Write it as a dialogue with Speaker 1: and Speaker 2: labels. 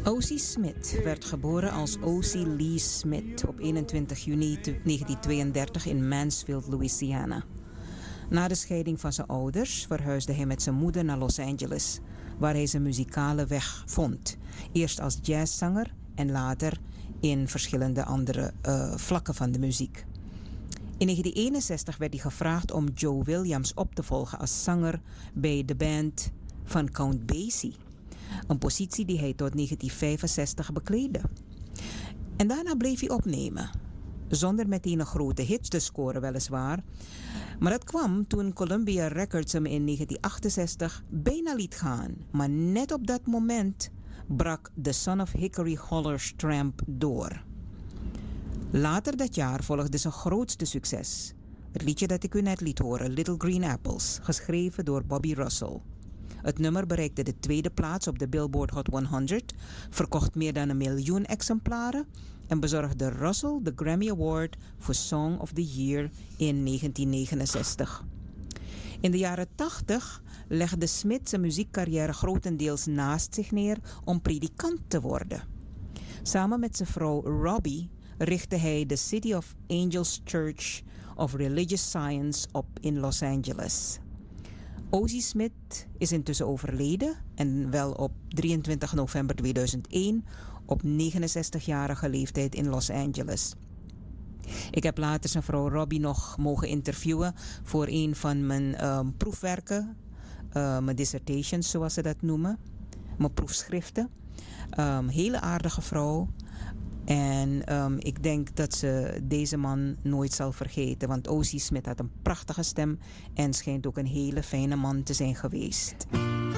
Speaker 1: O.C. Smith werd geboren als O.C. Lee Smith op 21 juni 1932 in Mansfield, Louisiana. Na de scheiding van zijn ouders verhuisde hij met zijn moeder naar Los Angeles, waar hij zijn muzikale weg vond. Eerst als jazzzanger en later in verschillende andere vlakken van de muziek. In 1961 werd hij gevraagd om Joe Williams op te volgen als zanger bij de band van Count Basie. Een positie die hij tot 1965 bekleedde. En daarna bleef hij opnemen. Zonder meteen een grote hits te scoren weliswaar. Maar dat kwam toen Columbia Records hem in 1968 bijna liet gaan. Maar net op dat moment brak The Son of Hickory Holler's Tramp door. Later dat jaar volgde zijn grootste succes. Het liedje dat ik u net liet horen, Little Green Apples, geschreven door Bobby Russell. Het nummer bereikte de tweede plaats op de Billboard Hot 100, verkocht meer dan 1 miljoen exemplaren en bezorgde Russell de Grammy Award voor Song of the Year in 1969. In de jaren 80 legde Smith zijn muziekcarrière grotendeels naast zich neer om predikant te worden. Samen met zijn vrouw Robbie richtte hij de City of Angels Church of Religious Science op in Los Angeles. O.C. Smith is intussen overleden en wel op 23 november 2001 op 69-jarige leeftijd in Los Angeles. Ik heb later zijn vrouw Robbie nog mogen interviewen voor een van mijn proefwerken, mijn dissertations zoals ze dat noemen, mijn proefschriften. Hele aardige vrouw. En ik denk dat ze deze man nooit zal vergeten. Want O.C. Smith had een prachtige stem en schijnt ook een hele fijne man te zijn geweest.